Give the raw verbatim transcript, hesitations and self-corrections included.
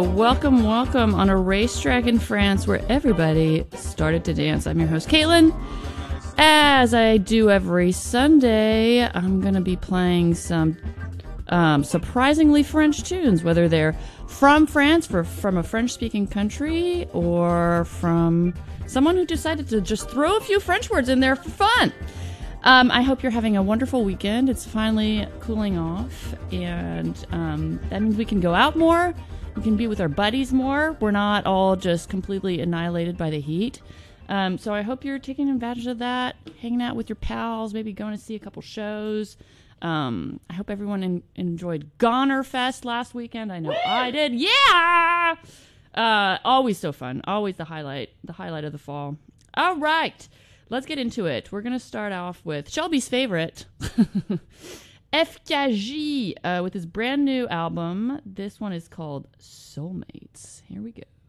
welcome, welcome on a racetrack in France where everybody started to dance. I'm your host, Caitlin. As I do every Sunday, I'm going to be playing some um, surprisingly French tunes, whether they're from France, for, from a French-speaking country, or from someone who decided to just throw a few French words in there for fun. Um, I hope you're having a wonderful weekend. It's finally cooling off, and um, that means we can go out more. We can be with our buddies more. We're not all just completely annihilated by the heat. Um, so I hope you're taking advantage of that, hanging out with your pals, maybe going to see a couple shows. Um, I hope everyone in, enjoyed Goner Fest last weekend. I know Woo! I did. Yeah! Uh, always so fun. Always the highlight, the highlight of the fall. All right. Let's get into it. We're going to start off with Shelby's favorite, F K J, uh, with his brand new album. This one is called Soulmates. Here we go.